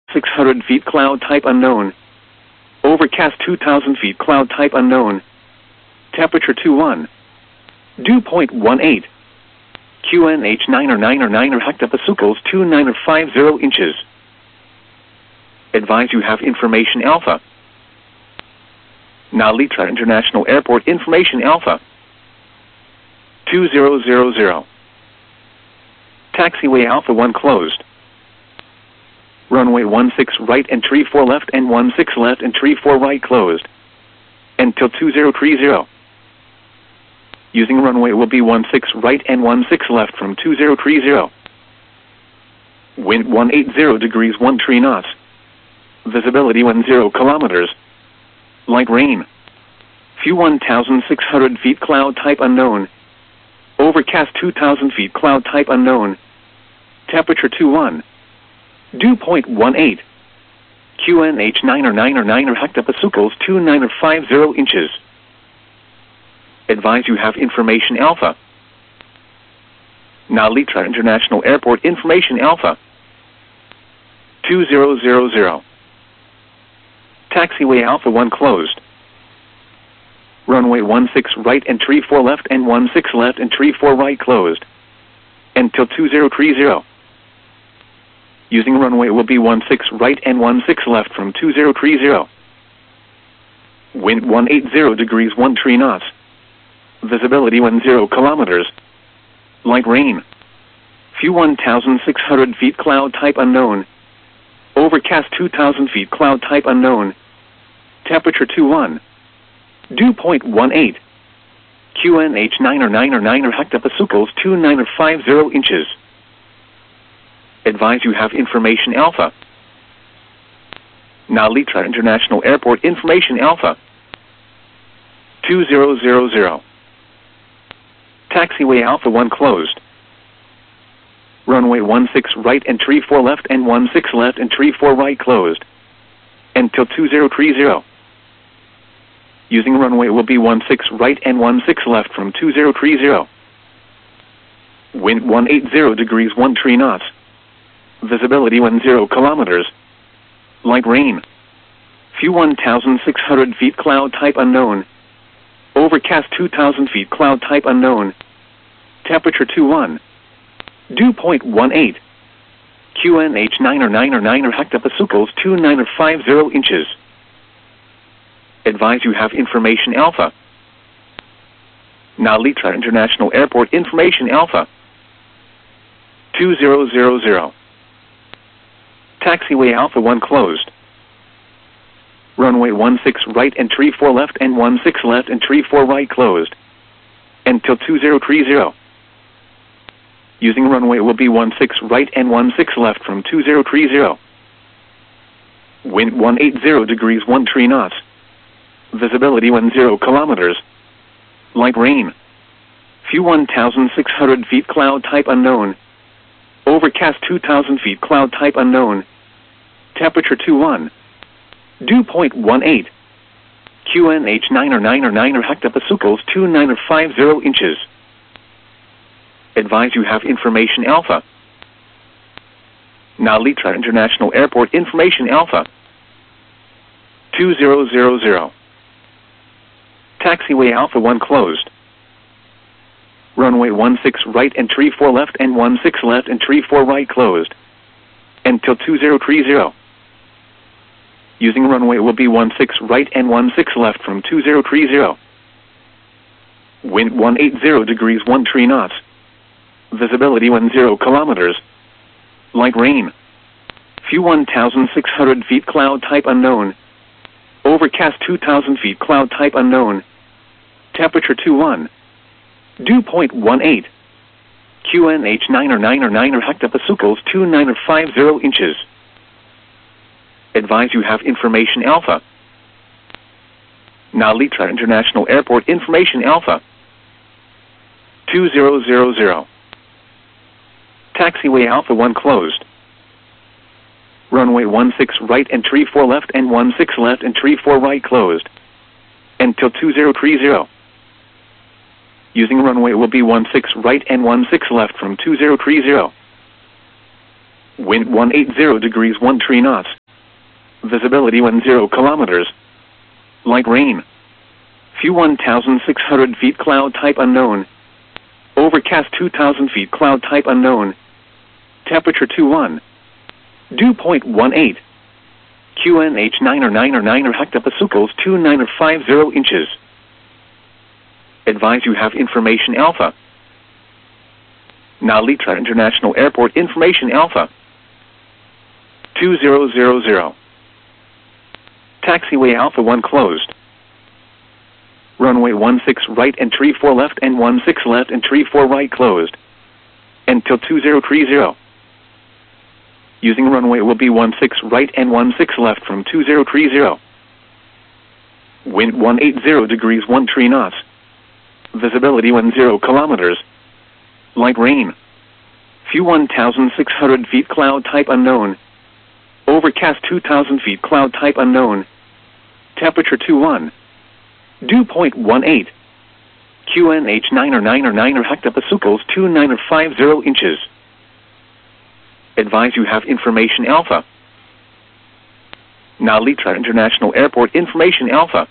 600 feet cloud type unknown. Overcast 2,000 feet cloud type unknown. Temperature 21. Dew point 18. QNH 9 or 9 or 9 or hectopascals 29 or 50 inches. Advise you have information alpha. Nalitra International Airport information alpha. 2000. Taxiway Alpha 1 closed. Runway 16 right and 34 left and 16 left and 34 right closed. Until 2030. Using runway will be 16 right and 16 left from 2030. Wind 180 degrees 13 knots. Visibility 10 kilometers. Light rain. Few 1,600 feet cloud type unknown. Overcast 2,000 feet cloud type unknown. Temperature 21. Dew point 18. QNH 9 or 9 or 9 or hectopascals 29 or 50 inches. Advise you have information alpha. Nalitra International Airport information alpha. 2000. Taxiway Alpha 1 closed. Runway 16 right and 34 left and 16 left and 34 right closed. Until 2030. Using runway will be 16 right and 16 left from 2030. Wind 180 degrees 13 knots. Visibility 10 kilometers. Light rain. Few 1,600 feet cloud type unknown. Overcast 2,000 feet cloud type unknown. Temperature 21. Dew point 18. QNH 9 or 9 or 9 or hectopascals 29 or 50 inches. Advise you have information alpha. Nalitra International Airport information alpha. 2000. Taxiway Alpha 1 closed. Runway 16 right and 34 left and 16 left and 34 right closed. Until 2030. Using runway will be 16 right and 16 left from 2030. Wind 180 degrees 13 knots. Visibility 10 kilometers. Light rain. Few 1,600 feet cloud type unknown. Overcast 2,000 feet cloud type unknown. Temperature 21. Dew point 18. QNH 9 or 9 or 9 or hectopascals 29 or 50 inches. Advise you have information alpha. Nalitra International Airport information alpha. 2000. Taxiway Alpha 1 closed. Runway 16 right and 34 left and 16 left and 34 right closed. Until 2030. Using runway will be 16 right and 16 left from 2030. Wind 180 degrees 13 knots. Visibility 10 kilometers. Light rain. Few 1,600 feet cloud type unknown. Overcast 2,000 feet cloud type unknown. Temperature 21. Dew point 18. QNH 9 or 9 or 9 or hectopascals 29 or 50 inches. Advise you have information alpha. Nalitra International Airport information alpha. 2000. Taxiway Alpha 1 closed. Runway 16 right and 34 left and 16 left and 34 right closed. Until 2030. Using runway will be 16 right and 16 left from 2030. Wind 180 degrees 13 knots. Visibility 10 kilometers. Light rain. Few 1,600 feet cloud type unknown. Overcast 2,000 feet cloud type unknown. Temperature 21. Dew point 18. QNH 9 or 9 or 9 or hectopascals 29 or 50 inches. Advise you have information alpha. Nalitra International Airport information alpha. 2000. Taxiway Alpha 1 closed. Runway 16 right and 34 left and 16 left and 34 right closed. Until 2030. Using runway will be 16 right and 16 left from 2030. Wind 180 degrees 13 knots. Visibility 10 kilometers. Light rain. View 1,600 feet, cloud type unknown. Overcast 2,000 feet, cloud type unknown. Temperature 21. Dew point 18. QNH 9 or hectopascals 2950 inches. Advise you have information alpha. Nalitra International Airport information alpha. 2000. Taxiway Alpha 1 closed. Runway 16 right and 34 left and 16 left and 34 right closed. Until 2030. Using runway will be 16 right and 16 left from 2030. Wind 180 degrees 13 knots. Visibility 10 kilometers. Light rain. View 1,600 feet, cloud type unknown. Overcast 2,000 feet, cloud type unknown. Temperature 21. Dew point 18. QNH 9 or hectopascals 2950 inches. Advise you have information alpha. Nalitra International Airport information alpha.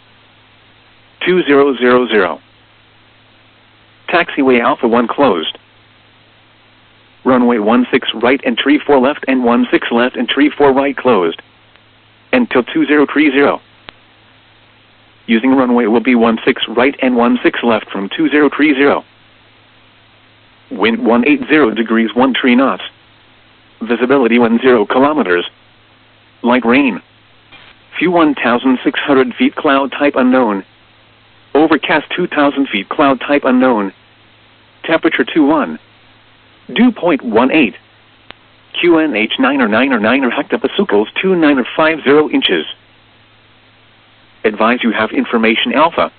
2000. Taxiway Alpha 1 closed. Runway 16 right and 34 left and 16 left and 34 right closed. Until 2030. Using runway will be 16 right and 16 left from 2030. Wind 180 degrees 13 knots. Visibility 10 kilometers. Light rain. View 1,600 feet, cloud type unknown. Overcast 2,000 feet, cloud type unknown. Temperature 21. Dew point 18. QNH 9 or hectopascals 2950 inches. Advise you have information alpha.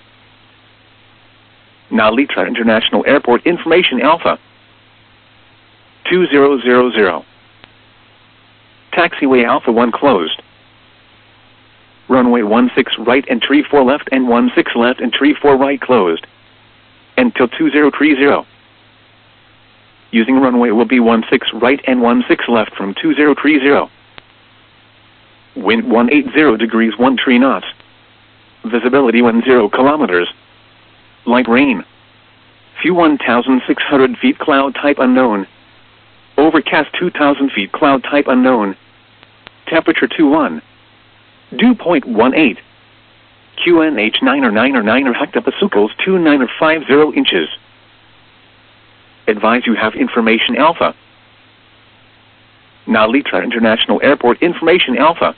Nalitra International Airport information alpha. 2000. Taxiway Alpha 1 closed. Runway 16 right and 34 left and 16 left and 34 right closed. Until 2030. Using runway will be 16 right and 16 left from 2030. Wind 180 degrees 13 knots. Visibility 10 kilometers. Light rain. View 1,600 feet, cloud type unknown. Overcast 2,000 feet, cloud type unknown. Temperature 21. Dew point 18. QNH 9 or hectopascals 2950 inches. Advise you have information alpha. Nalitra International Airport information alpha.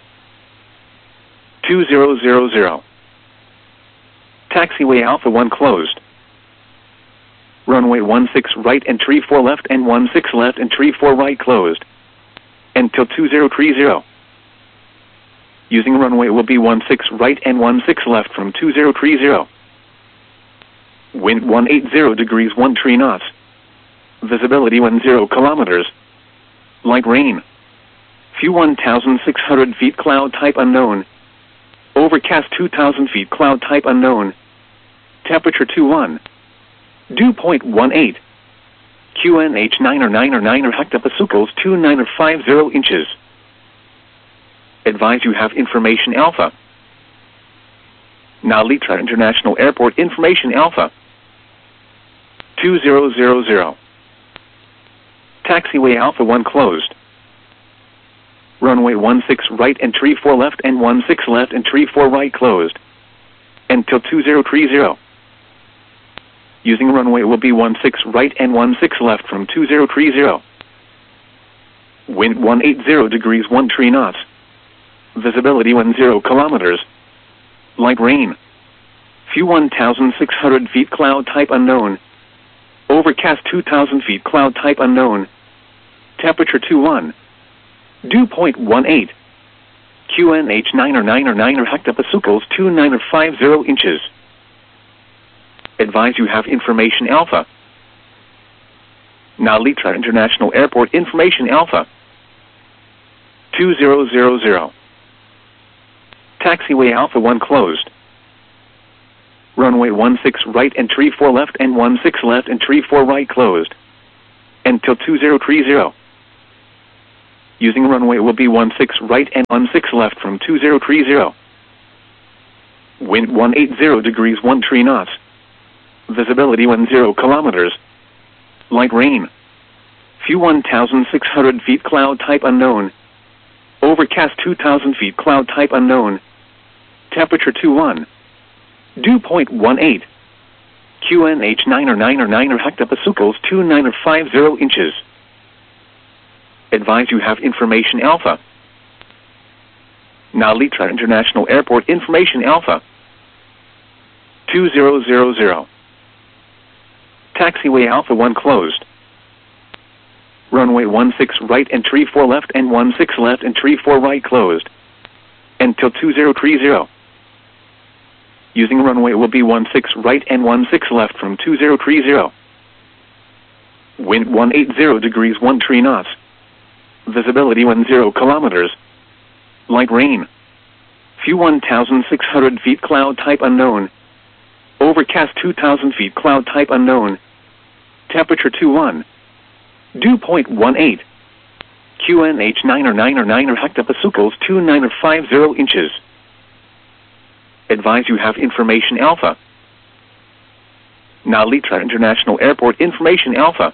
2000. Taxiway Alpha 1 closed. Runway 16 right and 34 left and 16 left and 34 right closed. Until 2030. Using runway will be 16 right and 16 left from 2030. Wind 180 degrees 13 knots. Visibility 10 kilometers. Light rain. View 1,600 feet, cloud type unknown. Overcast 2,000 feet, cloud type unknown. Temperature 21. Dew point 18. QNH 9 or hectopascals 2950 inches. Advise you have information alpha. Nalitra International Airport information alpha. 2000. Taxiway Alpha 1 closed. Runway 16 right and 34 left and 16 left and 34 right closed. Until 2030. Using runway will be 16 right and 16 left from 2030. Wind 180 degrees 13 knots. Visibility 10 kilometers. Light rain. View 1,600 feet, cloud type unknown. Overcast 2,000 feet, cloud type unknown. Temperature 21. Dew point 18. QNH 9 or hectopascals 2950 inches. Advise you have information alpha. Nalitra International Airport information alpha. 2000. Taxiway Alpha 1 closed. Runway 16 right and 34 left and 16 left and 34 right closed. Until 2030. Using runway will be 16 right and 16 left from 2030. Wind 180 degrees 13 knots. Visibility 10 kilometers. Light rain. Few 1,600 feet cloud type unknown. Overcast 2,000 feet cloud type unknown. Temperature 21. Dew point 18. QNH 9 hectopascals 2950 inches. Advise you have information Alpha. Nalitra International Airport information Alpha. 2000. Taxiway Alpha 1 closed. Runway 16 right and 34 left and 16 left and 34 right closed. Until 2030. Using runway will be 16 right and 16 left from 2030. Wind 180 degrees 13 knots. Visibility 10 kilometers. Light rain. Few 1,600 feet cloud type unknown. Overcast 2,000 feet cloud type unknown. Temperature 21. Dew point 18. QNH 9 hectopascals 2950 inches. Advise you have information Alpha. Nalitra International Airport information Alpha.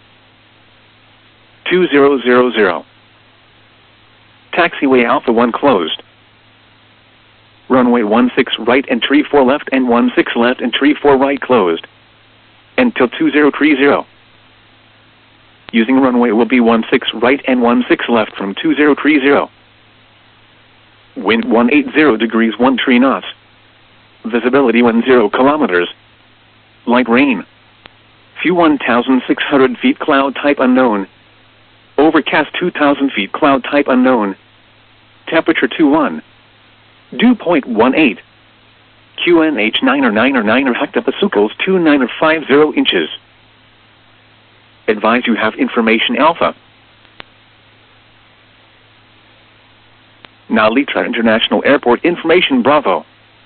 2000. Taxiway Alpha 1 closed. Runway 16 right and 34 left and 16 left and 34 right closed. Until 2030. Using runway will be 16 right and 16 left from 2030. Wind 180 degrees 13 knots. Visibility 10 kilometers. Light rain. Few 1,600 feet cloud type unknown. Overcast 2,000 feet cloud type unknown. Temperature 21. Dew point 18. QNH 9 hectopascals 2950 inches. Advise you have information Alpha. Nalitra International Airport information Bravo.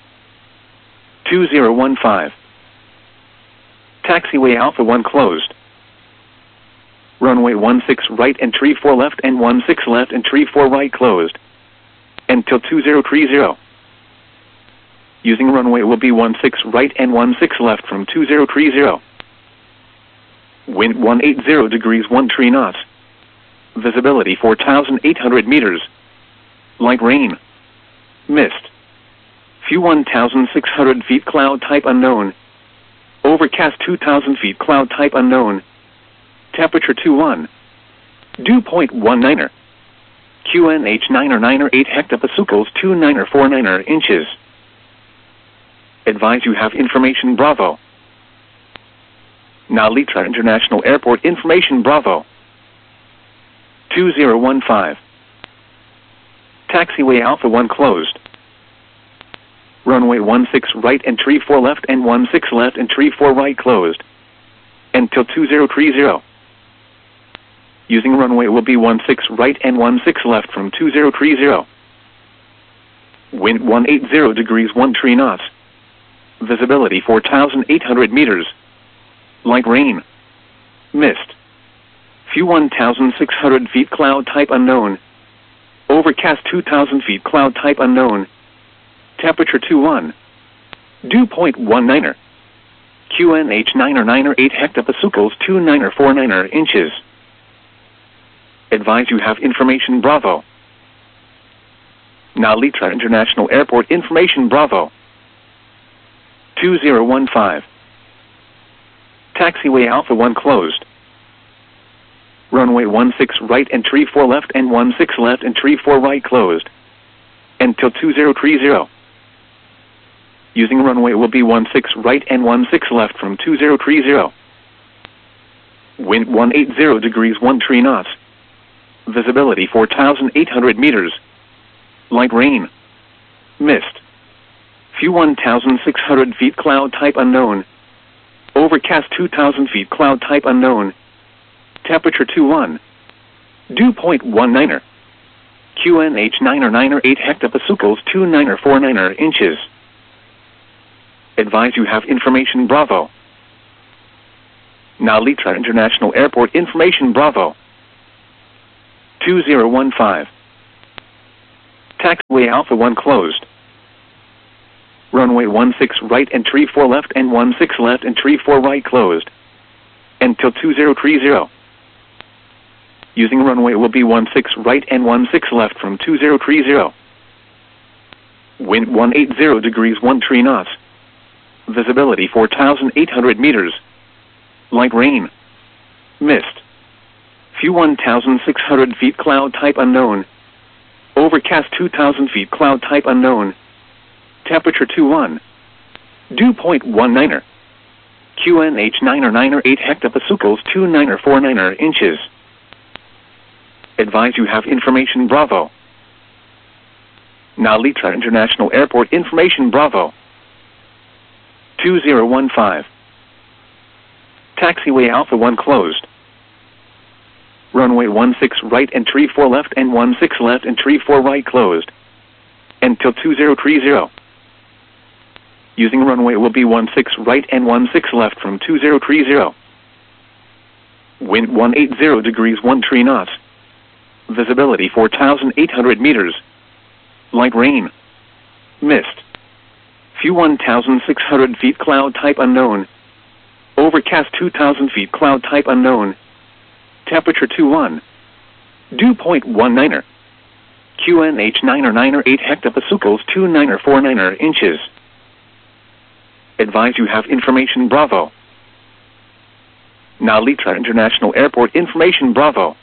2015. Taxiway Alpha 1 closed. Runway 16 right and 34 left and 16 left and 34 right closed. Until 2030. Using runway will be 16 right and 16 left from 2030. Wind 180 degrees 13 knots. Visibility 4,800 meters. Light rain. Mist. Few 1,600 feet cloud type unknown. Overcast 2,000 feet cloud type unknown. Temperature 21. Dew point 19. QNH 9 hectopascals 2949 inches. Advise you have information Bravo. Nalitra International Airport information Bravo. 2015. Taxiway Alpha 1 closed. Runway 16 right and 34 left and 16 left and 34 right closed. Until 2030. Using runway will be 16 right and 16 left from 2030. Wind 180 degrees 13 knots. Visibility 4,800 meters. Light rain. Mist. Few 1,600 feet cloud type unknown. Overcast 2,000 feet cloud type unknown. Temperature 21. Dew point 19. QNH 9 hectopascals 2949 inches. Advise you have information Bravo. Nalitra International Airport information Bravo. 2015. Taxiway Alpha 1 closed. Runway 16 right and 34 left and 16 left and 34 right closed. Until 2030. Using runway will be 16 right and 16 left from 2030. Wind 180 degrees 13 knots. Visibility 4,800 meters. Light rain. Mist. Few 1,600 feet cloud type unknown. Overcast 2,000 feet cloud type unknown. Temperature 21. Dew point 19. QNH 9 hectopascals 2949 inches. Advise you have information Bravo. Nalitra International Airport information Bravo. 2015. Taxiway Alpha 1 closed. Runway 16 right and tree 4 left and 16 left and tree 4 right closed. Until 2030. Using runway will be 16 right and 16 left from 2030. Wind 180 degrees 13 knots. Visibility 4,800 meters. Light rain. Mist. Few 1,600 feet cloud type unknown. Overcast 2,000 feet cloud type unknown. Temperature 21. Dew point 19er. QNH 9er 8 hectopascals 29er 49er inches. Advise you have information Bravo. Nalitra International Airport information Bravo. 2015. Taxiway Alpha 1 closed. Runway 16 right and tree 4 left and 16 left and tree 4 right closed. Until 2030. Using runway will be 16 right and 16 left from 2030. Wind 180 degrees 13 knots. Visibility 4,800 meters. Light rain. Mist. Few 1,600 feet cloud type unknown. Overcast 2,000 feet cloud type unknown. Temperature 21. Dew point 19er. QNH 9er 8 hectopascals 29er 49er inches. Advise you have information Bravo. Nalitra International Airport information Bravo.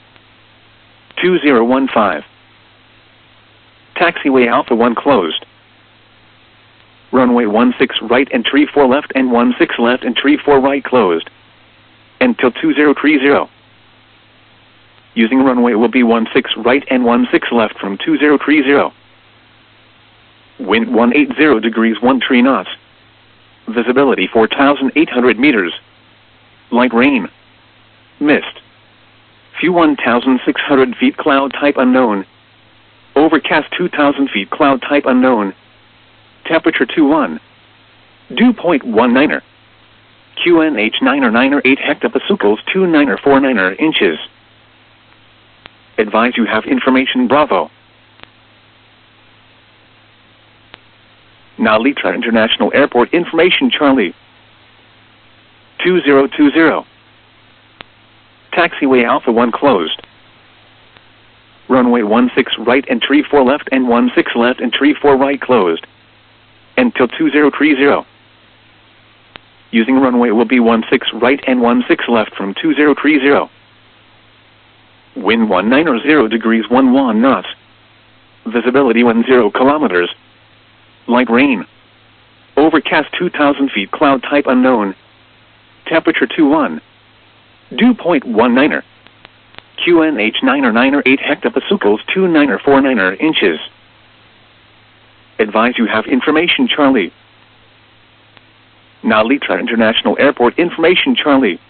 2015. Taxiway Alpha 1 closed. Runway 16 right and tree 4 left and 16 left and tree 4 right closed. Until 2030. Using runway will be 16 right and 16 left from 2030. Wind 180 degrees 13 knots. Visibility 4,800 meters. Light rain. Mist. Few 1,600 feet cloud type unknown. Overcast 2,000 feet cloud type unknown. Temperature 21. Dew point 19er. QNH 9er 8 hectopascals 29er 49er inches. Advise you have information Bravo. Nalitra International Airport information Charlie. 2020. Taxiway Alpha 1 closed. Runway 16 right and tree 4 left and 16 left and tree 4 right closed. Until 2030. Using runway will be 16 right and 16 left from 2030. Wind 190 degrees 11 knots. Visibility 10 kilometers. Light rain. Overcast 2,000 feet cloud type unknown. Temperature 21. Dew point 19er. QNH 9er 8 hectopascals 29er 49er inches. Advise you have information Charlie. Nalitra International Airport information Charlie.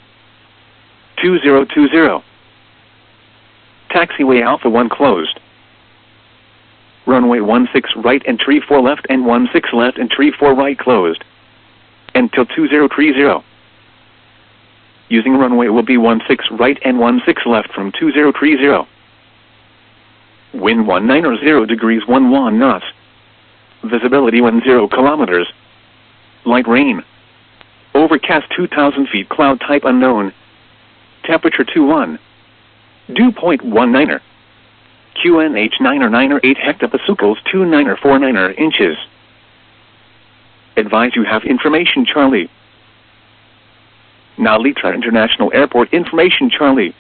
2020. Taxiway Alpha 1 closed. Runway 16 right and tree 4 left and 16 left and tree 4 right closed. Until 2030. Using runway will be 16 right and 16 left from 2030. Wind 190 degrees 11 knots. Visibility 10 kilometers. Light rain. Overcast 2,000 feet cloud type unknown. Temperature 21. Dew point 19er. QNH 9er 8 hectopascals 29er 49er inches. Advise you have information Charlie. Nalitra International Airport information Charlie.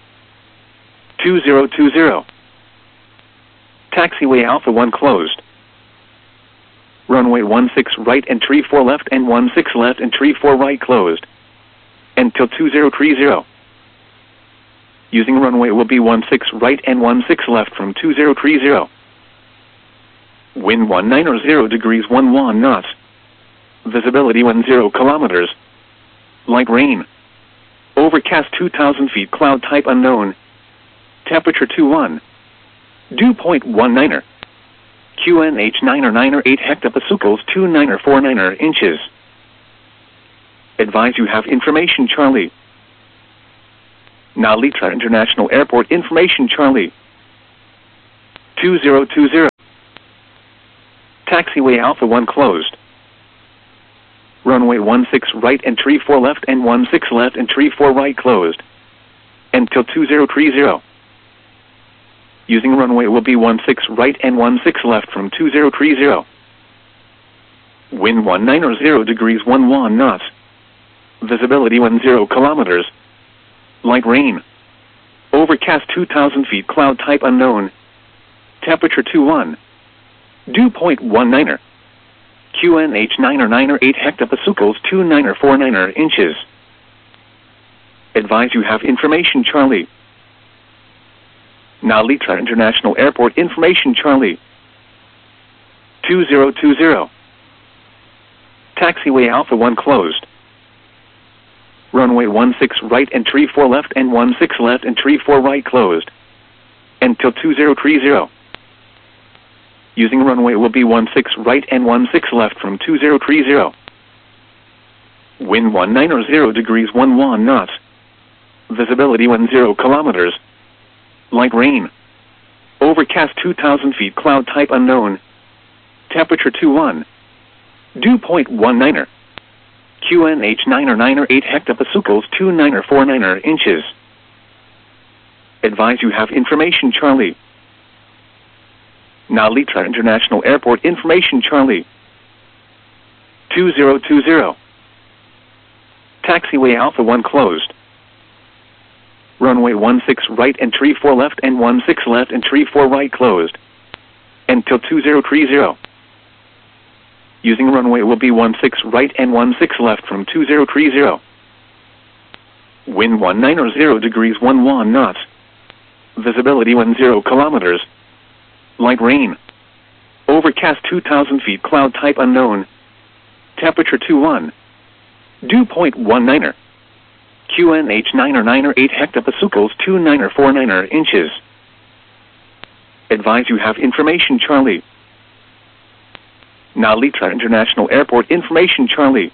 2020. Taxiway Alpha 1 closed. Runway 16 right and tree 4 left and 16 left and tree 4 right closed. Until 2030. Using runway will be 16 right and 16 left from 2030. Wind 190 degrees 11 knots. Visibility 10 kilometers. Light rain. Overcast 2,000 feet cloud type unknown. Temperature 21. Dew point 19er. QNH 9er 8 hectopascals 29er 49er inches. Advise you have information Charlie. Nalitra International Airport information Charlie. 2020. Taxiway Alpha 1 closed. Runway 16 right and tree 4 left and 16 left and tree 4 right closed. Until 2030. Using runway will be 16 right and 16 left from 2030. Wind 190 degrees 11 knots. Visibility 10 kilometers. Light rain. Overcast 2,000 feet, cloud type unknown. Temperature 21. Dew point 19er. QNH 9er 8 hectopascals 2949 inches. Advise you have information Charlie. Narita International Airport information Charlie. 2020. Taxiway Alpha 1 closed. Runway 16 right and tree 4 left and 16 left and tree 4 right closed. Until 2030. Using runway will be 16 right and 16 left from 2030. Wind 190 degrees 11 knots. Visibility 10 kilometers. Light rain. Overcast 2,000 feet, cloud type unknown. Temperature 21. Dew point 19er. QNH 9er 8 hectopascals 2949 inches. Advise you have information Charlie. Narita International Airport information Charlie. 2020. Taxiway Alpha 1 closed. Runway 16 right and tree 4 left and 16 left and tree 4 right closed. Until 2030. Using runway will be 16 right and 16 left from 2030. Wind 190 degrees 11 knots. Visibility 10 kilometers. Light rain. Overcast 2,000 feet, cloud type unknown. Temperature 21. Dew point 19er. QNH 9er 8 hectopascals 2949 inches. Advise you have information Charlie. Narita International Airport information Charlie.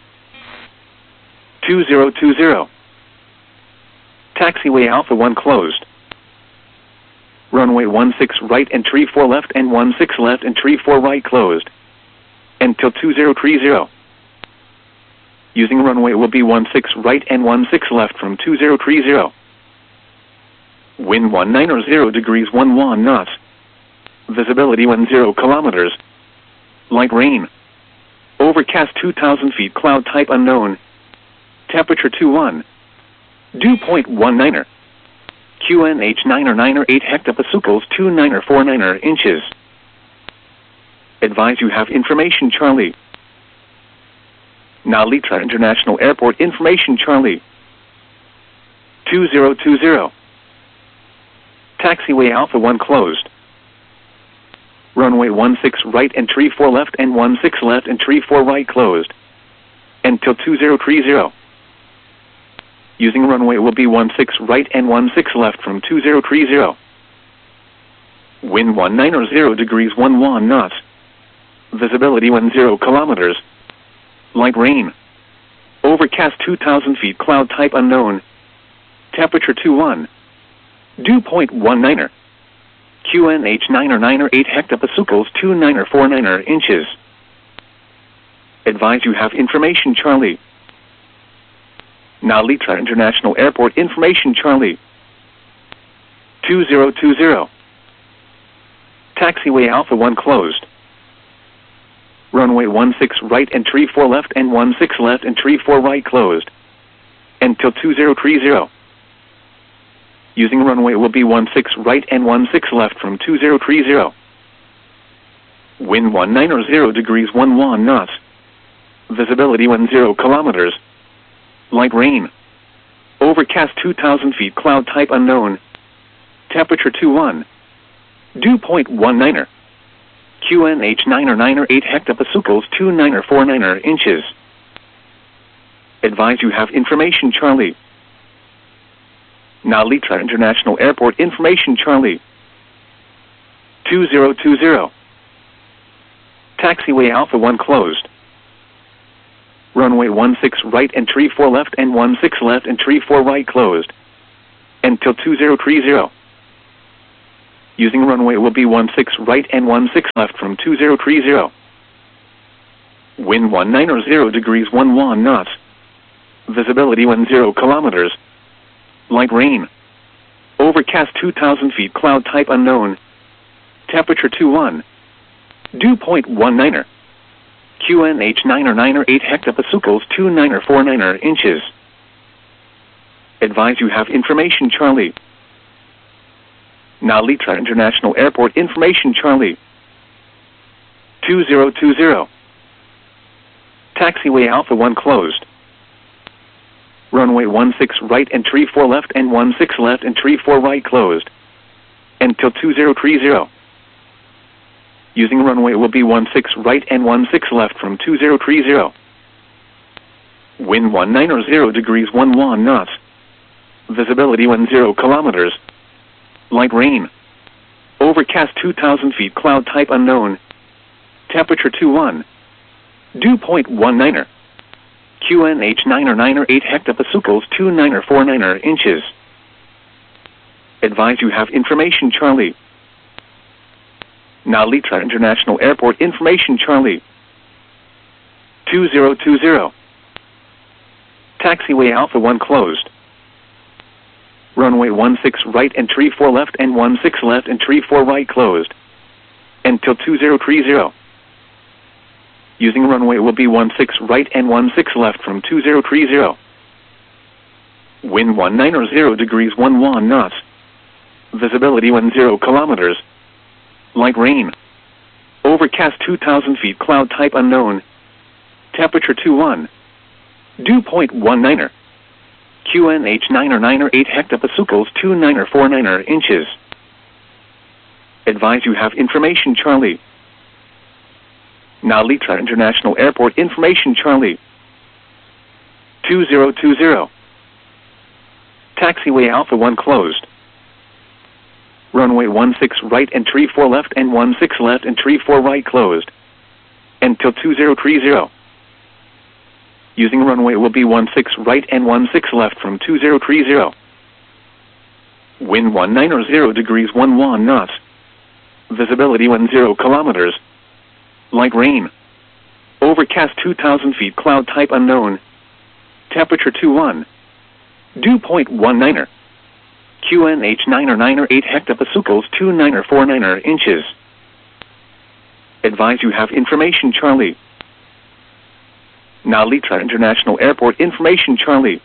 2020. Taxiway Alpha 1 closed. Runway 16 right and tree 4 left and 16 left and tree 4 right closed. Until 2030. Using runway will be 16 right and 16 left from 2030. Wind 190 degrees 11 knots. Visibility 10 kilometers. Light rain. Overcast 2,000 feet, cloud type unknown. Temperature 21. Dew point 19er. QNH 9er 8 hectopascals 2949 inches. Advise you have information Charlie. Narita International Airport information Charlie. 2020. Taxiway Alpha 1 closed. Runway 16 right and tree 4 left and 16 left and tree 4 right closed. Until 2030. Using runway will be 16 right and 16 left from 2030. Wind 190 degrees 11 knots. Visibility 10 kilometers. Light rain. Overcast 2,000 feet, cloud type unknown. Temperature 21. Dew point 19er. QNH 9er 8 hectopascals 2949 inches. Advise you have information Charlie. Narita International Airport information Charlie. 2020. Taxiway Alpha 1 closed. Runway 16 right and tree 4 left and 16 left and tree 4 right closed. Until 2030. Using runway will be 16 right and 16 left from 2030. Wind 190 degrees 11 knots. Visibility 10 kilometers. Light rain. Overcast 2,000 feet, cloud type unknown. Temperature 21. Dew point 19er. QNH 9er 8 hectopascals 2949 inches. Advise you have information Charlie. Narita International Airport information Charlie. 2020. Taxiway Alpha 1 closed. Runway 16 right and tree 4 left and 16 left and tree 4 right closed. Until 2030. Using runway will be 16 right and 16 left from 2030. Wind 190 degrees 11 knots. Visibility 10 kilometers. Light rain. Overcast 2,000 feet, cloud type unknown. Temperature 21. Dew point 19er. QNH 998 hectopascals 2949 inches. Advise you have information Charlie. Narita International Airport information Charlie. 2020. Taxiway Alpha 1 closed. Runway 16 right and 34 left and 16 left and 34 right closed. Until 2030. Using runway will be 16 right and 16 left from 2030. Wind 190 degrees 11 knots. Visibility 10 kilometers. Light rain. Overcast 2,000 feet, cloud type unknown. Temperature 21. Dew point 19er. QNH 998 hectopascals 2949 inches. Advise you have information Charlie. Narita International Airport information Charlie. 2020. Taxiway Alpha 1 closed. Runway 16 right and 34 left and 16 left and 34 right closed. Until 2030. Using runway will be 16 right and 16 left from 2030. Wind 190 degrees 11 knots. Visibility 10 kilometers. Light rain. Overcast 2,000 feet, cloud type unknown. Temperature 21. Dew point 19er. QNH 998 hectopascals 2949 inches. Advise you have information Charlie. Narita International Airport information Charlie. 2020. Taxiway Alpha 1 closed. Runway 16 right and 34 left and 16 left and 34 right closed. Until 2030. Using runway will be 16 right and 16 left from 2030. Wind 190 degrees 11 knots. Visibility 10 kilometers. Light rain. Overcast 2,000 feet, cloud type unknown. Temperature 21. Dew point 19er. QNH 998 hectopascals 2949 inches. Advise you have information Charlie. Narita International Airport information Charlie.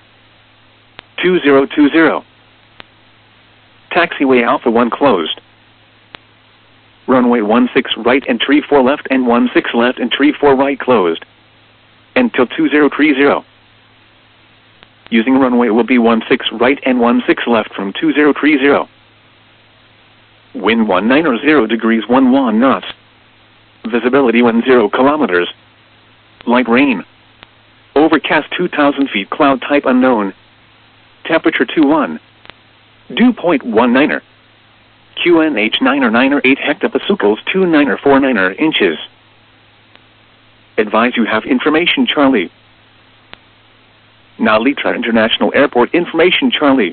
2020. Taxiway Alpha 1 closed. Runway 16 right and 34 left and 16 left and 34 right closed. Until 2030. Using runway will be 16 right and 16 left from 2030. Wind 190 degrees 11 knots. Visibility 10 kilometers. Light rain. Overcast 2,000 feet, cloud type unknown. Temperature 21. Dew point 19er. QNH 998 hectopascals 2949 inches. Advise you have information Charlie. Narita International Airport information Charlie.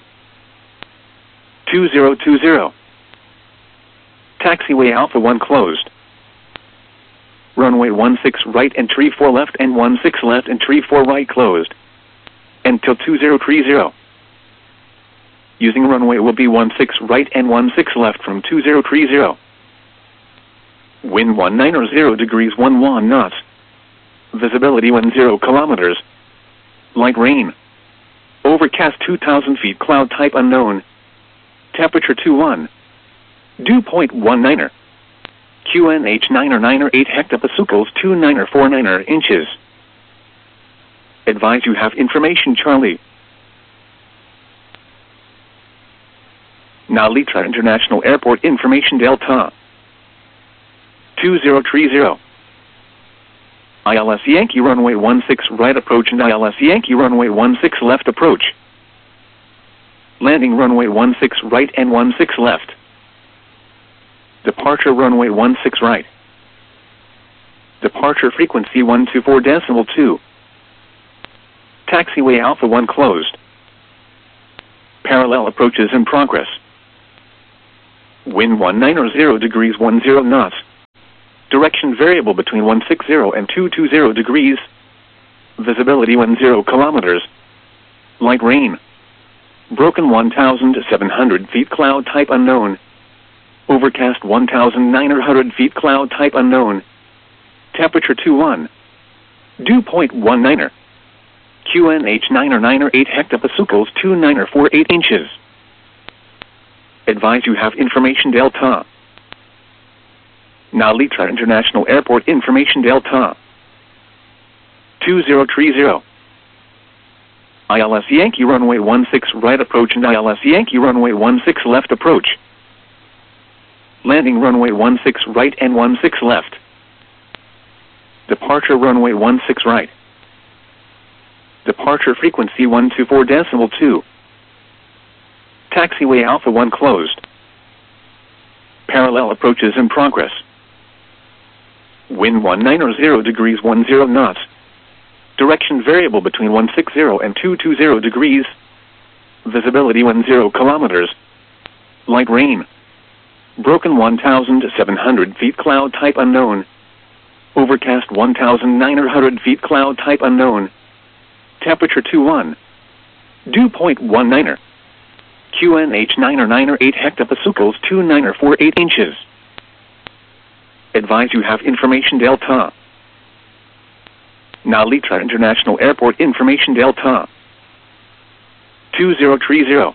2020. Taxiway Alpha 1 closed. Runway 16 right and 34 left and 16 left and 34 right closed. Until 2030. Using runway will be 16 right and 16 left from 2030. Wind 190 degrees 11 knots. Visibility 10 kilometers. Light rain. Overcast 2,000 feet, cloud type unknown. Temperature 21. Dew point 19er. QNH 998 hectopascals 2949 inches. Advise you have information Charlie. Narita International Airport information Delta. 2030. ILS Yankee runway 16 right approach and ILS Yankee runway 16 left approach. Landing runway 16 right and 16 left. Departure runway 16 right. Departure frequency 124.2. Taxiway Alpha 1 closed. Parallel approaches in progress. Wind 190 degrees 10 knots. Direction variable between 160 and 220 degrees. Visibility 10 kilometers. Light rain. Broken 1,700 feet cloud type unknown. Overcast 1,900 feet cloud type unknown. Temperature 21. Dew point 19er. QNH 998 hectopascals 2948 inches. Advise you have information Delta. Nalitra International Airport information Delta. 2030. ILS Yankee runway 16 right approach and ILS Yankee runway 16 left approach. Landing runway 16 right and 16 left. Departure runway 16 right. Departure frequency 124.2. Taxiway Alpha 1 closed. Parallel approaches in progress. Wind 190 degrees 10 knots. Direction variable between 160 and 220 degrees. Visibility 10 kilometers. Light rain. Broken 1,700 feet cloud type unknown. Overcast 1,900 feet cloud type unknown. Temperature 21. Dew point 19er. QNH 998 hectopascals 2948 inches. Advise you have information Delta. Nalitra International Airport information Delta. 2030.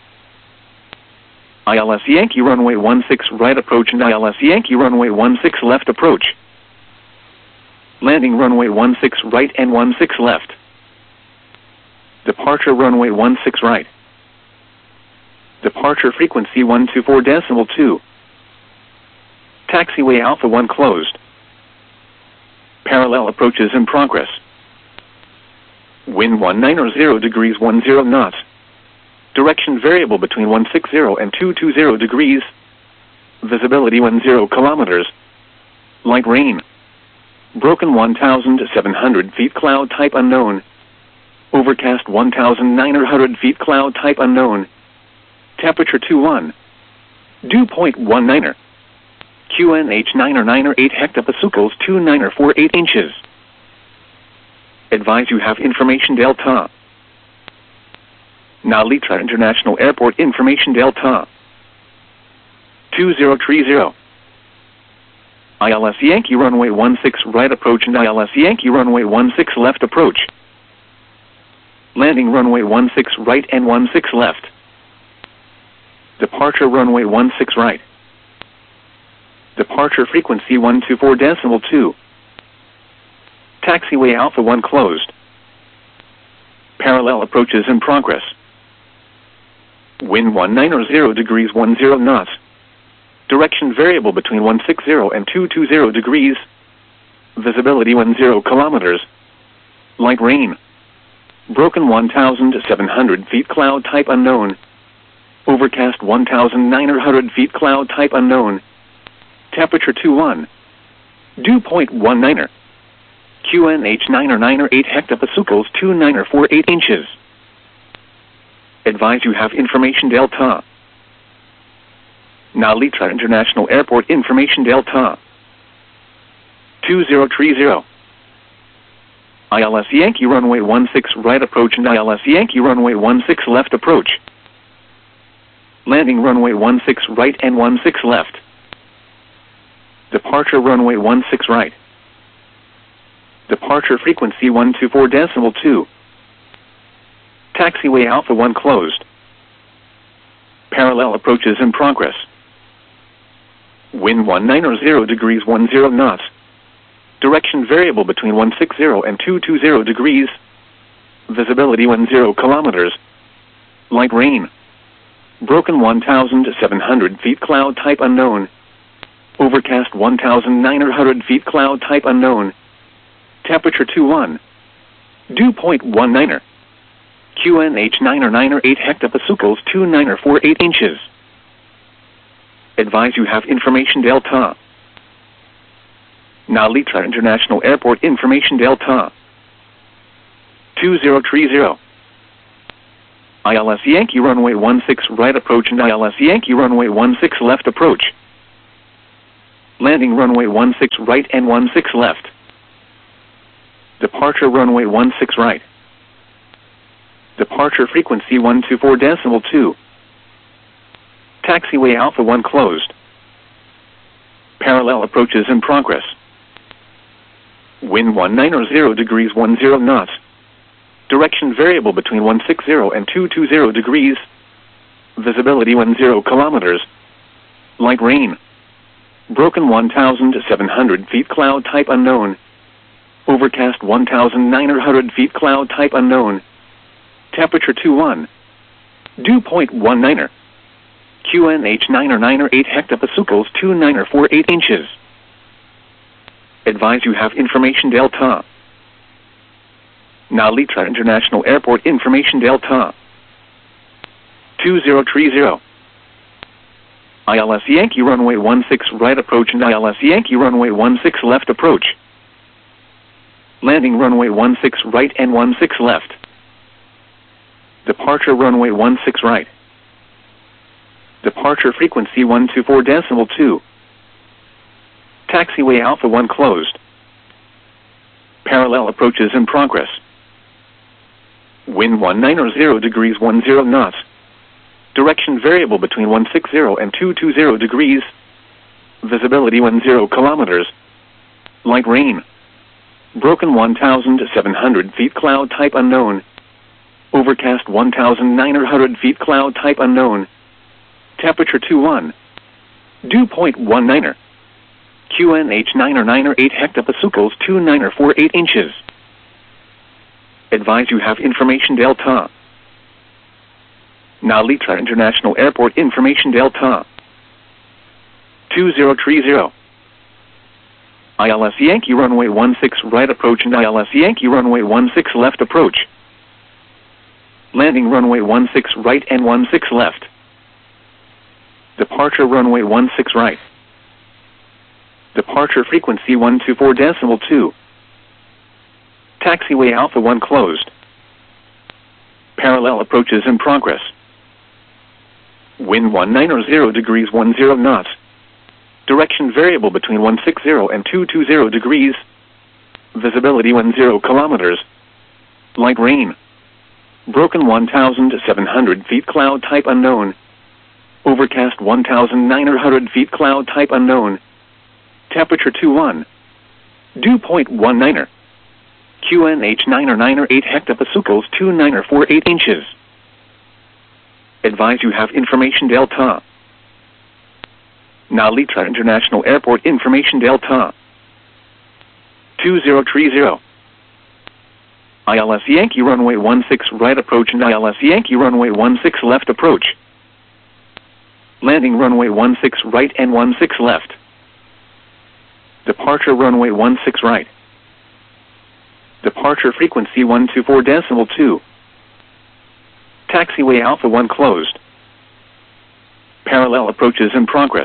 ILS Yankee runway 16 right approach and ILS Yankee runway 16 left approach. Landing runway 16 right and 16 left. Departure runway 16 right. Departure frequency 124.2. Taxiway Alpha 1 closed. Parallel approaches in progress. Wind 190 degrees 10 knots. Direction variable between 160 and 220 degrees. Visibility 10 kilometers. Light rain. Broken 1,700 feet cloud type unknown. Overcast 1,900 feet cloud type unknown. Temperature 21. Dew point 19er. QNH 998 hectopascals 2948 inches. Advise you have information Delta. Nalitra International Airport information Delta. 2030. ILS Yankee runway 16 right approach and ILS Yankee runway 16 left approach. Landing runway 16 right and 16 left. Departure runway 16 right. Departure frequency 124.2. Taxiway Alpha 1 closed. Parallel approaches in progress. Wind 190 degrees 10 knots. Direction variable between 160 and 220 degrees. Visibility 10 kilometers. Light rain. Broken 1,700 feet cloud type unknown. Overcast 1,900 feet cloud type unknown. Temperature 21. Dew point 19er. QNH 998 hectopascals 2948 inches. Advise you have information Delta. Nalitra International Airport information Delta. 2030. ILS Yankee runway 16 right approach and ILS Yankee runway 16 left approach. Landing runway 16 right and 16 left. Departure runway 16 right. Departure frequency 124.2. Taxiway Alpha 1 closed. Parallel approaches in progress. Wind 190 degrees 10 knots. Direction variable between 160 and 220 degrees. Visibility 10 kilometers. Light rain. Broken 1,700 feet cloud type unknown. Overcast 1,900 feet cloud type unknown. Temperature 21. Dew point 19er. QNH 998 hectopascals 2948 inches. Advise you have information Delta. Nalitra International Airport information Delta. 2030. ILS Yankee runway 16 right approach and ILS Yankee runway 16 left approach. Landing runway 16 right and 16 left. Departure runway 16 right. Departure frequency 124.2. Taxiway Alpha 1 closed. Parallel approaches in progress. Wind 190 degrees 10 knots. Direction variable between 160 and 220 degrees. Visibility 10 kilometers. Light rain. Broken 1,700 feet cloud type unknown. Overcast 1,900 feet cloud type unknown. Temperature 21. Dew point 19er. QNH 998 hectopascals 29448 inches. Advise you have information Delta. Nalitra International Airport information Delta. 2030. ILS Yankee runway 16 right approach and ILS Yankee runway 16 left approach. Landing runway 16 right and 16 left. Departure runway 16 right. Departure frequency 124.2. Taxiway Alpha 1 closed. Parallel approaches in progress. Wind 190 degrees 10 knots. Direction variable between 160 and 220 degrees. Visibility 10 kilometers. Light rain. Broken 1,700 feet cloud type unknown. Overcast 1,900 feet cloud type unknown. Temperature 21. Dew point 19er. QNH 998 hectopascals 29448 inches. Advise you have information Delta. Nalitra International Airport information Delta. 2030. ILS Yankee runway 16 right approach and ILS Yankee runway 16 left approach. Landing runway 16 right and 16 left. Departure runway 16 right. Departure frequency 124.2. Taxiway Alpha 1 closed. Parallel approaches in progress. Wind 190 degrees 10 knots. Direction variable between 160 and 220 degrees. Visibility 10 kilometers. Light rain. Broken 1,700 feet cloud type unknown. Overcast 1,900 feet cloud type unknown. Temperature 21. Dew point 19er. QNH 998 hectopascals 29448 inches. Advise you have information Delta. Nalitra International Airport information Delta. 2030. ILS Yankee runway 16 right approach and ILS Yankee runway 16 left approach. Landing runway 16 right and 16 left. Departure runway 16 right. Departure frequency 124.2. Taxiway Alpha 1 closed. Parallel approaches in progress.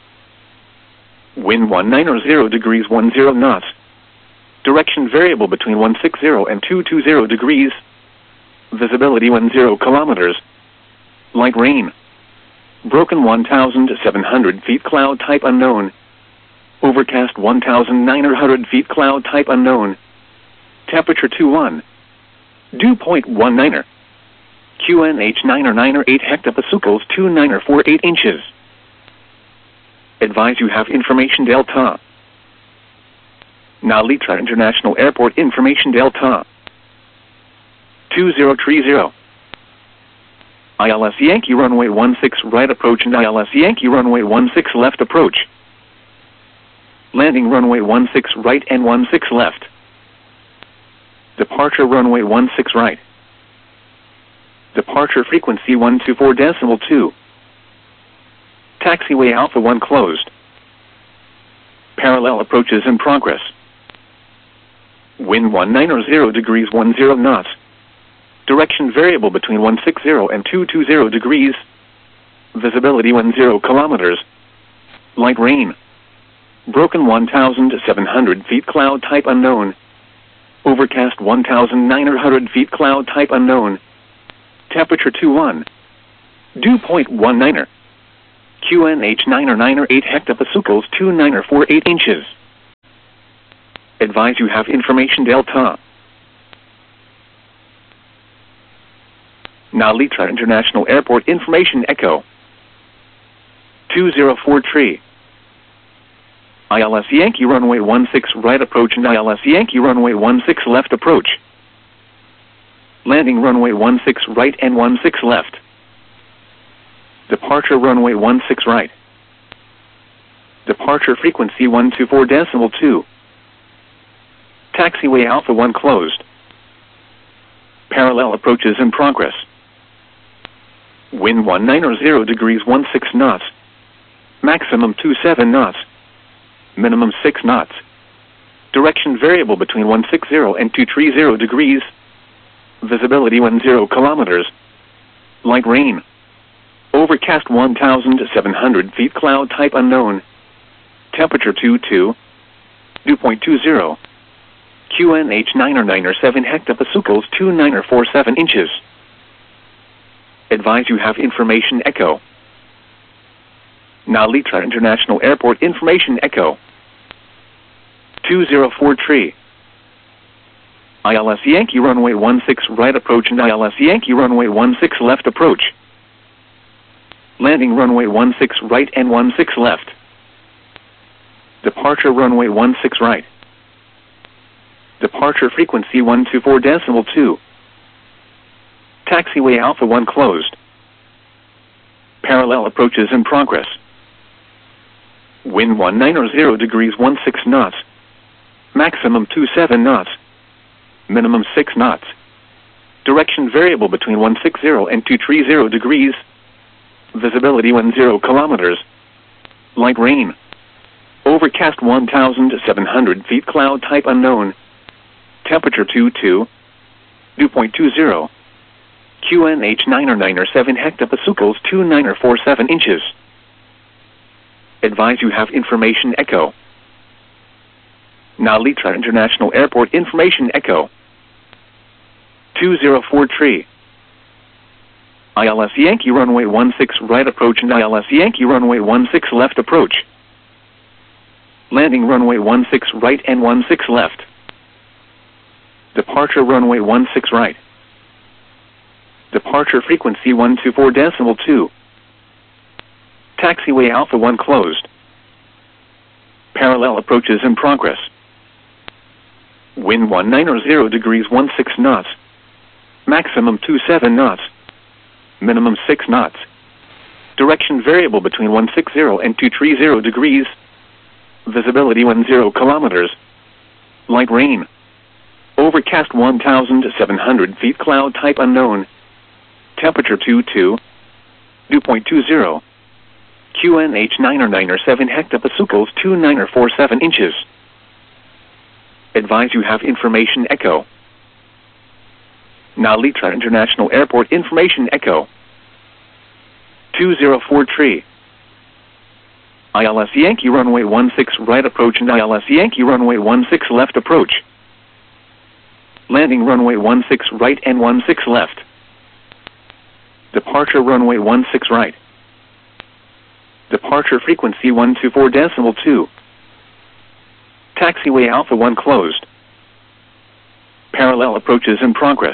Wind 190 degrees 10 knots. Direction variable between 160 and 220 degrees. Visibility 10 kilometers. Light rain. Broken 1,700 feet cloud type unknown. Overcast 1,900 feet cloud type unknown. Temperature 21. Dew point 19er. QNH 998 hectopascals 29448 inches. Advise you have information Delta. Nalitra International Airport information Delta. 2030. ILS Yankee runway 16 right approach and ILS Yankee runway 16 left approach. Landing runway 16 right and 16 left. Departure runway 16 right. Departure frequency 124.2. Taxiway Alpha 1 closed. Parallel approaches in progress. Wind 190 degrees 10 knots. Direction variable between 160 and 220 degrees. Visibility 10 kilometers. Light rain. Broken 1,700 feet cloud type unknown. Overcast 1,900 feet cloud type unknown. Temperature 21. Dew point 19er. QNH 998 hectopascals 2948 inches. Advise you have information Delta. Nalitra International Airport information Echo. 2043. ILS Yankee runway 16 right approach and ILS Yankee runway 16 left approach. Landing runway 16 right and 16 left. Departure runway 16 right. Departure frequency 124.2. Taxiway Alpha 1 closed. Parallel approaches in progress. Wind 190 degrees 16 knots. Maximum 27 knots. Minimum 6 knots. Direction variable between 160 and 230 degrees. Visibility 10 kilometers. Light rain. Overcast 1,700 feet. Cloud type unknown. Temperature 22. Dew point 20. QNH 997 hectopascals 2947 inches. Advise you have information Echo. Nalitra International Airport information Echo. 2043. ILS Yankee runway 16 right approach and ILS Yankee runway 16 left approach. Landing runway 16 right and 16 left. Departure runway 16 right. Departure frequency 124.2. Taxiway Alpha 1 closed. Parallel approaches in progress. Wind 190 degrees 16 knots. Maximum 27 knots. Minimum 6 knots. Direction variable between 160 and 230 degrees. Visibility 10 kilometers. Light rain. Overcast 1,700 feet. Cloud type unknown. Temperature 22. Dew point 20. QNH 997 hectopascals 2947 inches. Advise you have information Echo. Nalitra International Airport information Echo. 2043. ILS Yankee runway 16 right approach and ILS Yankee runway 16 left approach. Landing runway 16 right and 16 left. Departure runway 16 right. Departure frequency 124.2. Taxiway Alpha 1 closed. Parallel approaches in progress. Wind 190 degrees 16 knots. Maximum 27 knots. Minimum 6 knots. Direction variable between 160 and 230 degrees. Visibility 10 kilometers. Light rain. Overcast 1,700 feet. Cloud type unknown. Temperature 22. Dew point 20. QNH 997 hectopascals 2947 inches. Advise you have information Echo. Nalitra International Airport information Echo. 2043. ILS Yankee runway 16 right approach and ILS Yankee runway 16 left approach. Landing runway 16 right and 16 left. Departure runway 16 right. Departure frequency 124.2. Taxiway Alpha 1 closed. Parallel approaches in progress.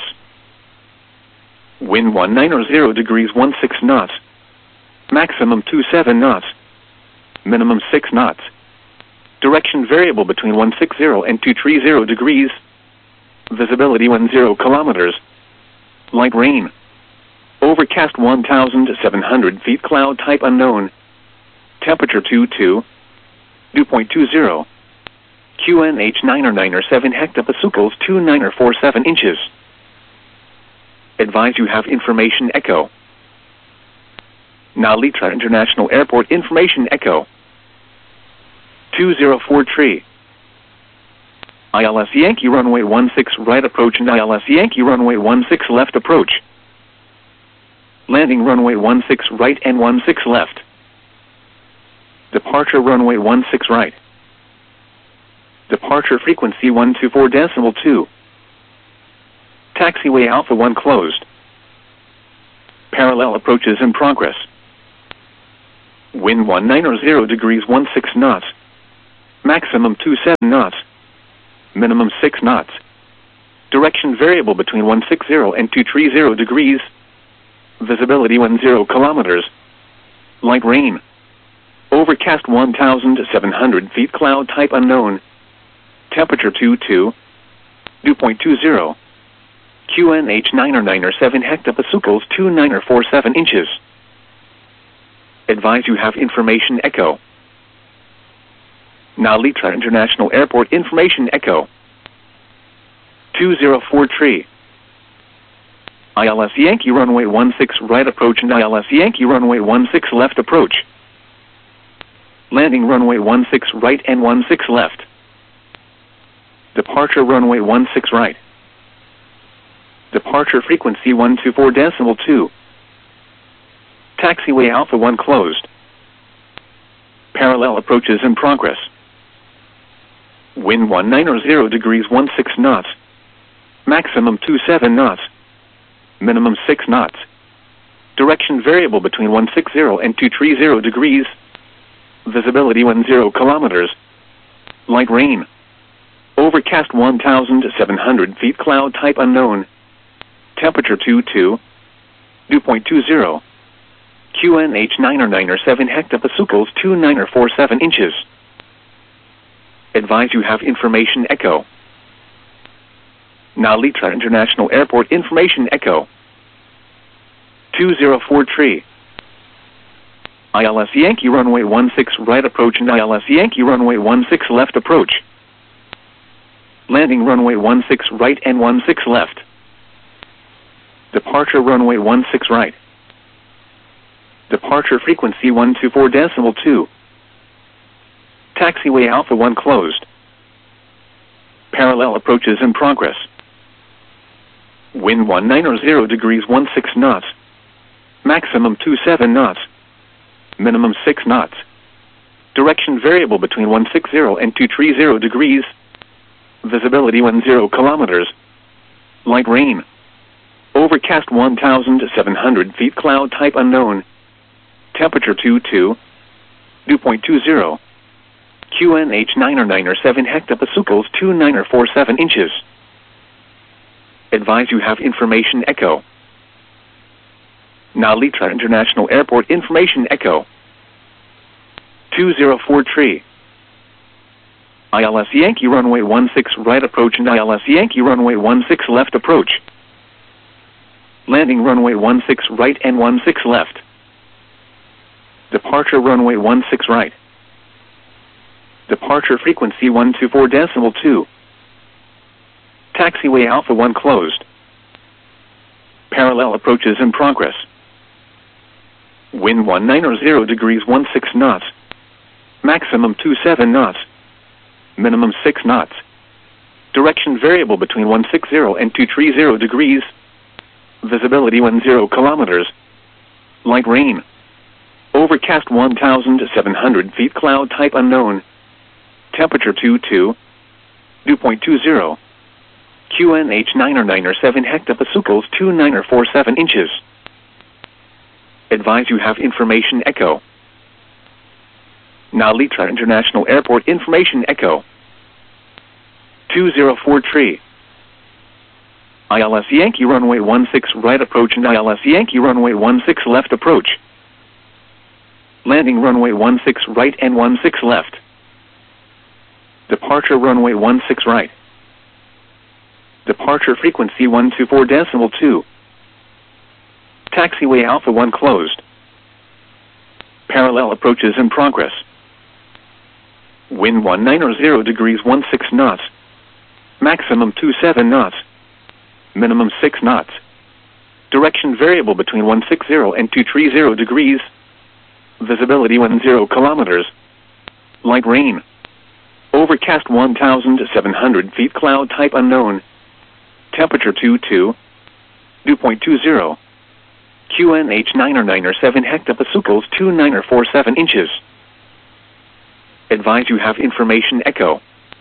Wind 190 degrees 16 knots. Maximum 27 knots. Minimum 6 knots. Direction variable between 160 and 230 degrees. Visibility 10 kilometers. Light rain. Overcast 1,700 feet. Cloud type unknown. Temperature 22. Dew point 20. QNH 997 hectopascals 2947 inches. Advise you have information Echo. Nalitra International Airport information Echo. 2043. ILS Yankee runway 16 right approach and ILS Yankee runway 16 left approach. Landing runway 16 right and 16 left. Departure runway 16 right. Departure frequency 124.2. Taxiway Alpha 1 closed. Parallel approaches in progress. Wind 19 degrees 16 knots. Maximum 27 knots. Minimum 6 knots. Direction variable between 160 and 230 degrees. Visibility 10 kilometers. Light rain. Overcast 1,700 feet. Cloud type unknown. Temperature 22. Dew point 20. QNH 997 hectopascals 2947 inches. Advise you have information echo. Nalitra International Airport information echo. 2043. ILS Yankee runway 16 right approach and ILS Yankee runway 16 left approach. Landing runway 16 right and 16 left. Departure runway 16 right. Departure frequency 124.2. Taxiway Alpha 1 closed. Parallel approaches in progress. Wind 190 degrees 16 knots. Maximum 27 knots. Minimum 6 knots. Direction variable between 160 and 230 degrees. Visibility 10 kilometers. Light rain. Overcast 1,700 feet. Cloud type unknown. Temperature 22. Dew point 20. QNH 997 hectopascals 2947 inches. Advise you have information echo. Nalitra International Airport information echo. 2043. ILS Yankee runway 16 right approach and ILS Yankee runway 16 left approach. Landing runway 16 right and 16 left. Departure runway 16 right. Departure frequency 124.2. Taxiway Alpha 1 closed. Parallel approaches in progress. Wind 190 degrees 16 knots. Maximum 27 knots. Minimum 6 knots. Direction variable between 160 and 230 degrees. Visibility 10 kilometers. Light rain. Overcast 1,700 feet. Cloud type unknown. Temperature 22. Dew point 20. QNH 997 hectopascals 2947 inches. Advise you have information echo. Nalitra International Airport information echo. 2043. ILS Yankee runway 16 right approach and ILS Yankee runway 16 left approach. Landing runway 16 right and 16 left. Departure runway 16 right. Departure frequency 124.2. Taxiway Alpha 1 closed. Parallel approaches in progress. Wind 190 degrees 16 knots. Maximum 27 knots. Minimum 6 knots. Direction variable between 160 and 230 degrees. Visibility 10 kilometers. Light rain. Overcast 1,700 feet. Cloud type unknown. Temperature 22. Dew point 20. QNH 997 hectopascals 2947 inches. Advise you have information echo. Nalitra International Airport information echo. 2043. ILS Yankee runway 16 right approach and ILS Yankee runway 16 left approach. Landing runway 16 right and 16 left. Departure runway 16 right. Departure frequency 124.2. Taxiway Alpha 1 closed. Parallel approaches in progress. Wind 190 degrees 16 knots. Maximum 27 knots. Minimum 6 knots. Direction variable between 160 and 230 degrees. Visibility 10 kilometers. Light rain. Overcast 1,700 feet. Cloud type unknown. Temperature 22. Dew point 20. QNH 997 hectopascals 2947 inches. Advise you have information echo.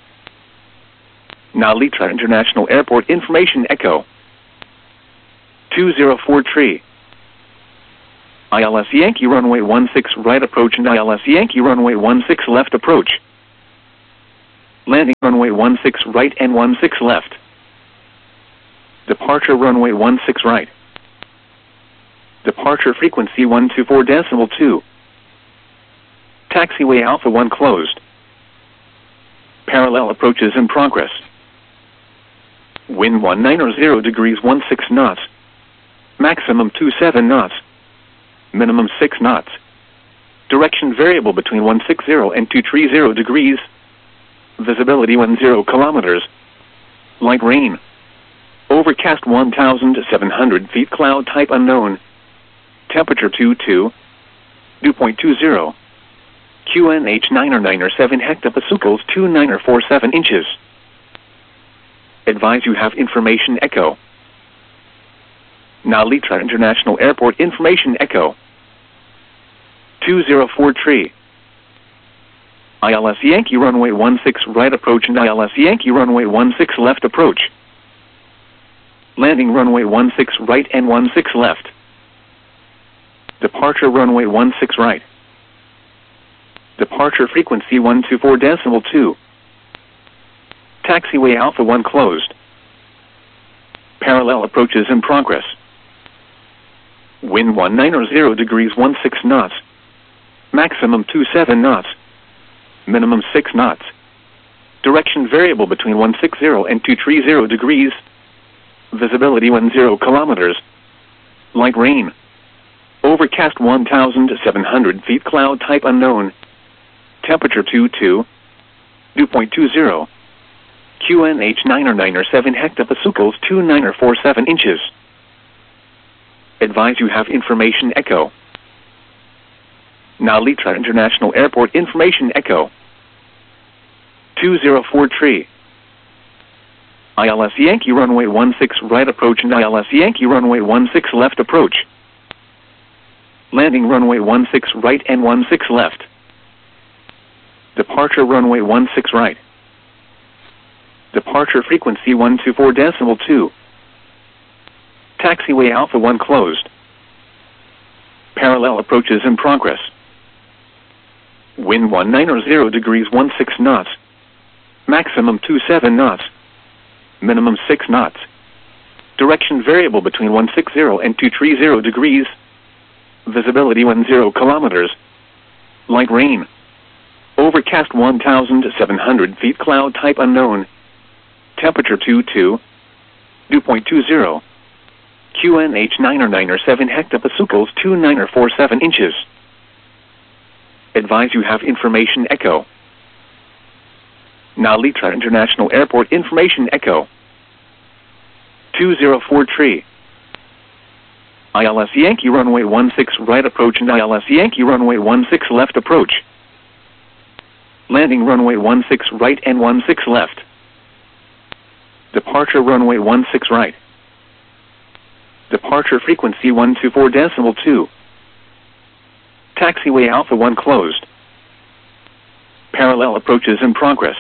Nalitra International Airport information echo. 2043. ILS Yankee runway 16 right approach and ILS Yankee runway 16 left approach. Landing runway 16 right and 16 left. Departure runway 16 right. Departure frequency 124.2. Taxiway Alpha 1 closed. Parallel approaches in progress. Wind 190 degrees 16 knots. Maximum 27 knots. Minimum 6 knots. Direction variable between 160 and 230 degrees. Visibility 10 kilometers. Light rain. Overcast 1,700 feet. Cloud type unknown. Temperature 22. Dew point 20. QNH 997 hectopascals 2947 inches. Advise you have information echo. Nalitra International Airport information echo. 2043. ILS Yankee runway 16 right approach and ILS Yankee runway 16 left approach. Landing runway 16 right and 16 left. Departure runway 16 right. Departure frequency 124.2. Taxiway Alpha 1 closed. Parallel approaches in progress. Wind 190 degrees 16 knots. Maximum 27 knots. Minimum 6 knots. Direction variable between 160 and 230 degrees. Visibility 10 kilometers. Light rain. Overcast 1,700 feet. Cloud type unknown. Temperature 22. Dew point 20. QNH 997 hectopascals 2947 inches. Advise you have information echo. Nalitra International Airport information echo. 2043. ILS Yankee runway 16 right approach and ILS Yankee runway 16 left approach. Landing runway 16 right and 16 left. Departure runway 16 right. Departure frequency 124.2. Taxiway Alpha 1 closed. Parallel approaches in progress. Wind 190 degrees 16 knots. Maximum 27 knots. Minimum 6 knots. Direction variable between 160 and 230 degrees. Visibility 10 kilometers. Light rain. Overcast 1,700 feet. Cloud type unknown. Temperature 22. Dew point 20. QNH 997 hectopascals 2947 inches. Advise you have information echo. Nalitra International Airport information echo. 2043. ILS Yankee runway 16 right approach and ILS Yankee runway 16 left approach. Landing runway 16 right and 16 left. Departure runway 16 right. Departure frequency 124.2. Taxiway Alpha 1 closed. Parallel approaches in progress.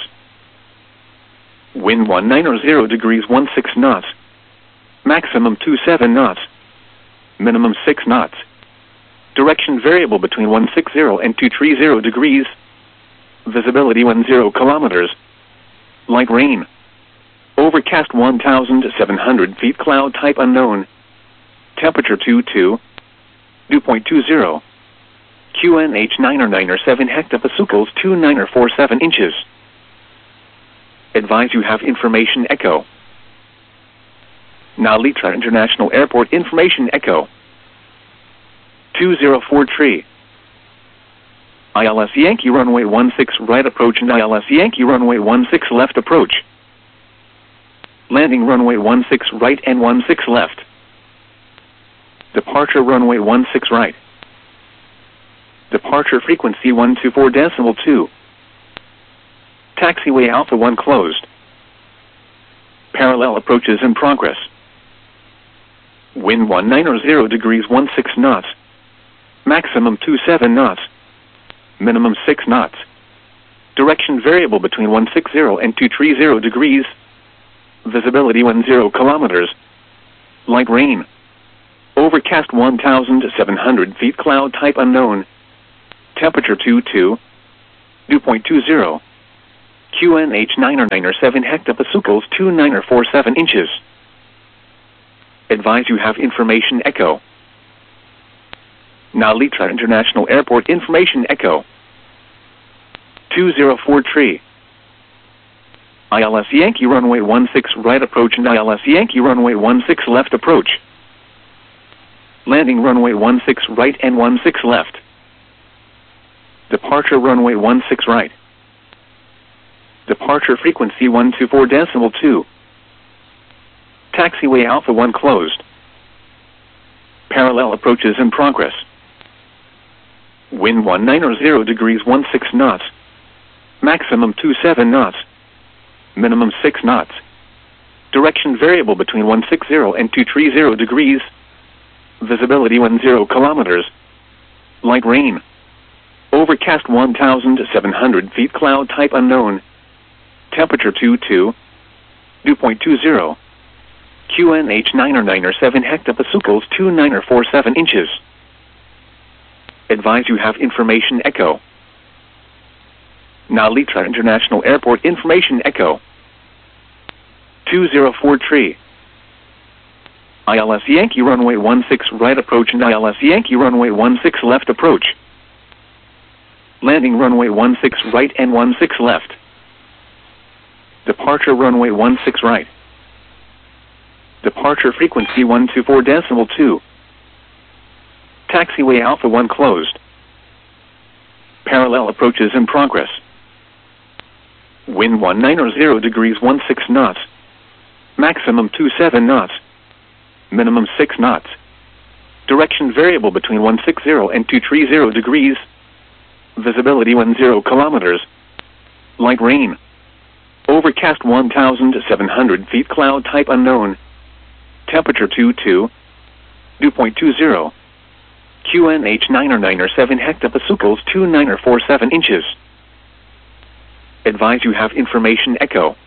Wind 190 degrees 16 knots. Maximum 27 knots. Minimum 6 knots. Direction variable between 160 and 230 degrees. Visibility 10 kilometers. Light rain. Overcast 1,700 feet. Cloud type unknown. Temperature 22. Dew point 20. QNH 997 hectopascals 2947 inches. Advise you have information echo. Nalitra International Airport information echo. 2043. ILS Yankee runway 16 right approach and ILS Yankee runway 16 left approach. Landing runway 16 right and 16 left. Departure runway 16 right. Departure frequency 124.2. Taxiway Alpha 1 closed. Parallel approaches in progress. Wind 190 degrees 16 knots. Maximum 27 knots. Minimum 6 knots. Direction variable between 160 and 230 degrees. Visibility 10 kilometers. Light rain. Overcast 1,700 feet, cloud type unknown. Temperature 22. Dew point 20. QNH 997 hectopascals 2947 inches. Advise you have information echo. Nalitra International Airport information echo. 204 ILS Yankee runway 16 right approach and ILS Yankee runway 16 left approach. Landing runway 16 right and 16 left. Departure runway 16 right. Departure frequency 124.2. Taxiway Alpha 1 closed. Parallel approaches in progress. Wind 190 degrees 16 knots. Maximum 27 knots. Minimum 6 knots. Direction variable between 160 and 230 degrees. Visibility 10 kilometers. Light rain. Overcast 1,700 feet, cloud type unknown. Temperature 22. Dew point 20. QNH 997 hectopascals 2947 inches. Advise you have information echo. Nalitra International Airport information echo. 204 ILS Yankee runway 16 right approach and ILS Yankee runway 16 left approach. Landing runway 16 right and 16 left. Departure runway 16 right. Departure frequency 124.2. Taxiway Alpha 1 closed. Parallel approaches in progress. Wind 190 degrees 16 knots. Maximum 27 knots. Minimum 6 knots. Direction variable between 160 and 230 degrees. Visibility 10 kilometers. Light rain. Overcast 1,700 feet, cloud type unknown. Temperature 22. Dew point 20. QNH 997 hectopascals 2947 inches. Advise you have information echo.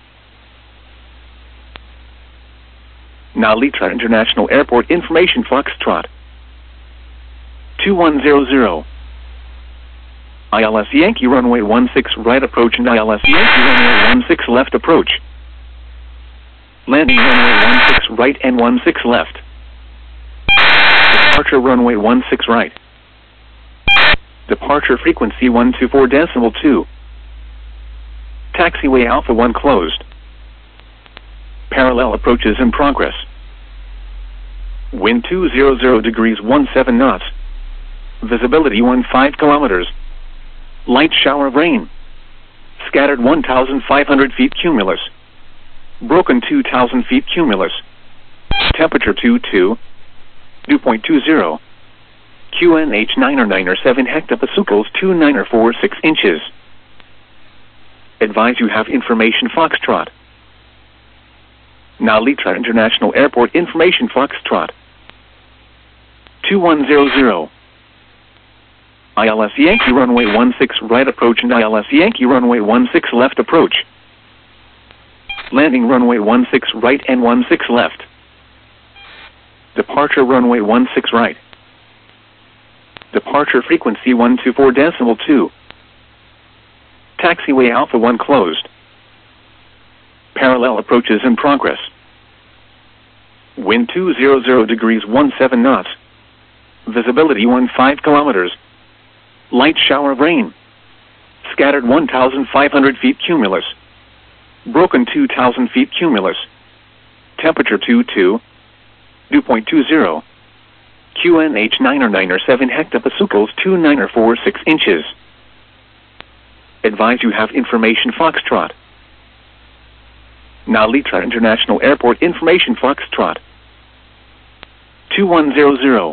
Nalitra International Airport information Foxtrot. 2100. ILS Yankee runway 16 right approach and ILS Yankee runway 16 left approach. Landing runway 16 right and 16 left. Departure runway 16 right. Departure frequency 124.2. Taxiway Alpha 1 closed. Parallel approaches in progress. Wind 200 degrees 17 knots. Visibility 15 kilometers. Light shower of rain. Scattered 1,500 feet cumulus. Broken 2,000 feet cumulus. Temperature 22. Dew point 20. QNH 997 hectopascals 2946 inches. Advise you have information Foxtrot. Nalitra International Airport information Foxtrot. 2100. ILS Yankee runway 16 right approach and ILS Yankee runway 16 left approach. Landing runway 16 right and 16 left. Departure runway 16 right. Departure frequency 124.2. Taxiway Alpha 1 closed. Parallel approaches in progress. Wind 200 degrees 17 knots. Visibility 15 kilometers. Light shower of rain. Scattered 1,500 feet cumulus. Broken 2,000 feet cumulus. Temperature 22. Dew point 20. QNH 997 hectopascals 2946 inches. Advise you have information Foxtrot. Nalitra International Airport information Foxtrot. 2100.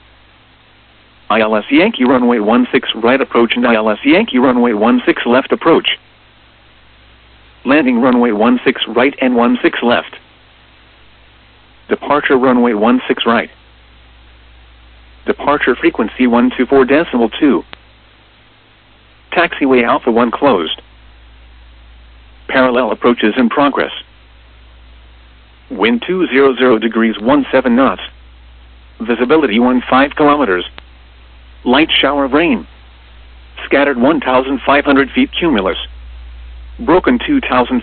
ILS Yankee runway 16 right approach and ILS Yankee runway 16 left approach. Landing runway 16 right and 16 left. Departure runway 16 right. Departure frequency 124.2. Taxiway Alpha 1 closed. Parallel approaches in progress. Wind 200 degrees 17 knots. Visibility 15 kilometers. Light shower of rain. Scattered 1,500 feet cumulus. Broken 2,000